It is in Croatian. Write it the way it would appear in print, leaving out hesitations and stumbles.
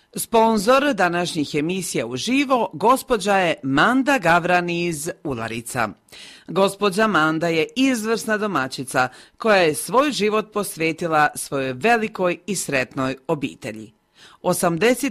Sponzor današnjih emisija uživo gospođa je Manda Gavran iz Ularica. Gospođa Manda je izvrsna domaćica koja je svoj život posvetila svojoj velikoj i sretnoj obitelji.